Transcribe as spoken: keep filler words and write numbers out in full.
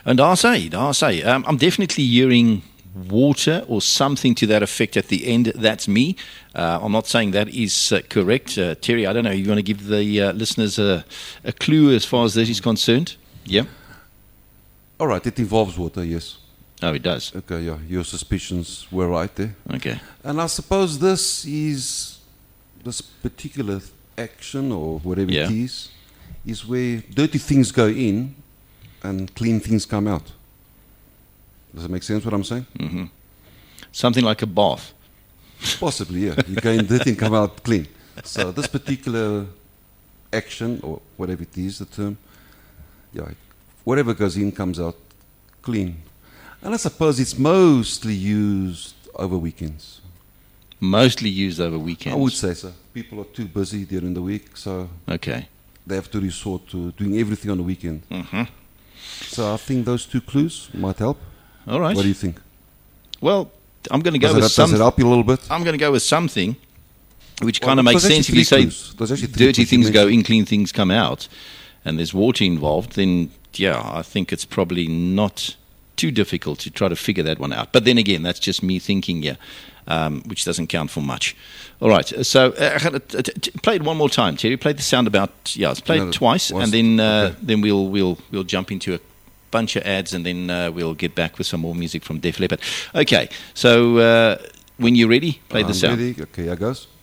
And I say, I say, um, I'm definitely hearing water or something to that effect at the end. That's me. Uh, I'm not saying that is uh, correct. Uh, Terry, I don't know. You want to give the uh, listeners a, a clue as far as this is concerned? Yeah. All right, it involves water, yes. Oh, it does. Okay, yeah, your suspicions were right there. Okay. And I suppose this is, this particular action or whatever Yeah. it is, is where dirty things go in and clean things come out. Does it make sense what I'm saying? Mm-hmm. Something like a bath. Possibly, yeah. You go in dirty and come out clean. So this particular action, or whatever it is, the term, yeah, whatever goes in comes out clean. And I suppose it's mostly used over weekends. Mostly used over weekends. I would say so. People are too busy during the week, so Okay. they have to resort to doing everything on the weekend. Mm-hmm. So I think those two clues might help. All right. What do you think? Well, I'm going to go Does, with it, some. does it help you a little bit? I'm going to go with something which Well, kind of makes there's sense. If actually you say three clues. There's actually three dirty clues you things go mentioned. in, clean things come out, and there's water involved, then yeah, I think it's probably not too difficult to try to figure that one out. But then again, that's just me thinking here, um, which doesn't count for much. All right, so uh, uh, t- t- play it one more time, Terry. Play the sound about yeah, let's play No, it twice, once- and then uh, okay. then we'll we'll we'll jump into a bunch of ads, and then uh, we'll get back with some more music from Def Leppard. Okay, so uh, when you're ready, play the I'm sound. ready. Okay, here goes.